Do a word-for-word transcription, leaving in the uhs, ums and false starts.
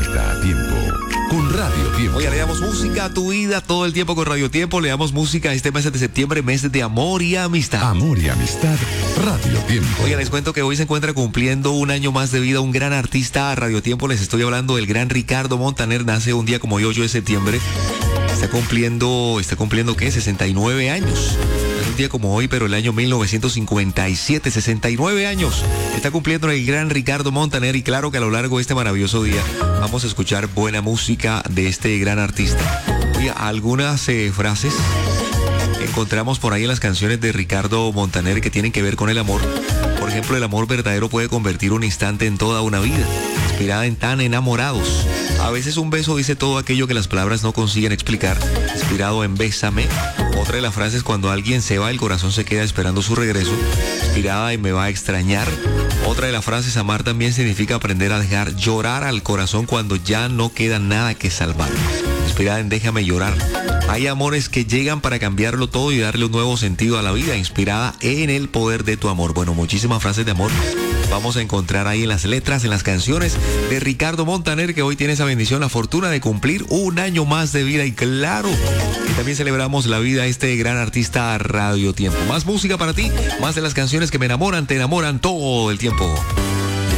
está a tiempo con Radio Tiempo. Oye, le damos música a tu vida todo el tiempo con Radio Tiempo. Le damos música a este mes de septiembre, mes de amor y amistad. Amor y amistad, Radio Tiempo. Oye, les cuento que hoy se encuentra cumpliendo un año más de vida un gran artista a Radio Tiempo. Les estoy hablando del gran Ricardo Montaner. Nace un día como hoy, ocho de septiembre. Está cumpliendo, está cumpliendo, ¿qué? sesenta y nueve años. Es un día como hoy, pero el año mil novecientos cincuenta y siete, sesenta y nueve años. Está cumpliendo el gran Ricardo Montaner y claro que a lo largo de este maravilloso día vamos a escuchar buena música de este gran artista. Oye, algunas eh, frases encontramos por ahí en las canciones de Ricardo Montaner que tienen que ver con el amor. Por ejemplo, el amor verdadero puede convertir un instante en toda una vida, inspirada en Tan enamorados. A veces un beso dice todo aquello que las palabras no consiguen explicar, inspirado en Bésame. Otra de las frases, cuando alguien se va, el corazón se queda esperando su regreso, inspirada en Me va a extrañar. Otra de las frases, amar también significa aprender a dejar llorar al corazón cuando ya no queda nada que salvar, inspirada en Déjame llorar. Hay amores que llegan para cambiarlo todo y darle un nuevo sentido a la vida, inspirada en el poder de tu amor. Bueno, muchísimas frases de amor vamos a encontrar ahí en las letras, en las canciones de Ricardo Montaner, que hoy tiene esa bendición, la fortuna de cumplir un año más de vida. Y claro, y también celebramos la vida de este gran artista a Radio Tiempo. Más música para ti, más de las canciones que me enamoran, te enamoran todo el tiempo.